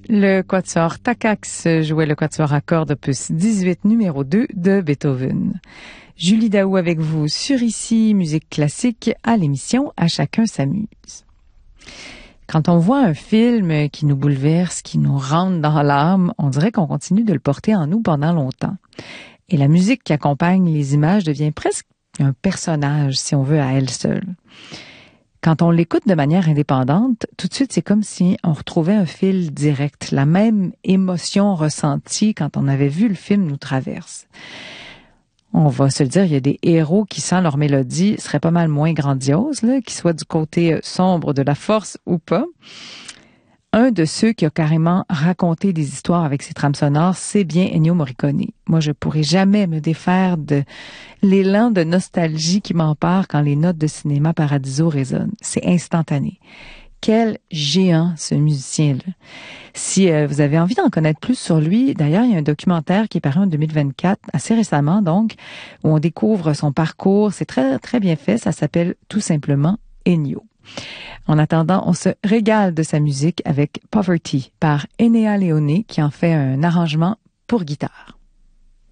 Le quatuor Takacs jouait le quatuor à cordes opus 18 numéro 2 de Beethoven. Julie Daou avec vous sur Ici, musique classique à l'émission À chacun s'amuse. Quand on voit un film qui nous bouleverse, qui nous rentre dans l'âme, on dirait qu'on continue de le porter en nous pendant longtemps. Et la musique qui accompagne les images devient presque un personnage, si on veut, à elle seule. Quand on l'écoute de manière indépendante, tout de suite, c'est comme si on retrouvait un fil direct. La même émotion ressentie quand on avait vu le film nous traverse. On va se le dire, il y a des héros qui, sans leur mélodie, seraient pas mal moins grandioses, là, qu'ils soient du côté sombre de la force ou pas. Un de ceux qui a carrément raconté des histoires avec ses trames sonores, c'est bien Ennio Morricone. Moi, je pourrais jamais me défaire de l'élan de nostalgie qui m'empare quand les notes de Cinéma Paradiso résonnent. C'est instantané. Quel géant, ce musicien-là. Si vous avez envie d'en connaître plus sur lui, d'ailleurs, il y a un documentaire qui est paru en 2024, assez récemment donc, où on découvre son parcours. C'est très, très bien fait. Ça s'appelle tout simplement Ennio. En attendant, on se régale de sa musique avec Poverty par Enea Leone qui en fait un arrangement pour guitare.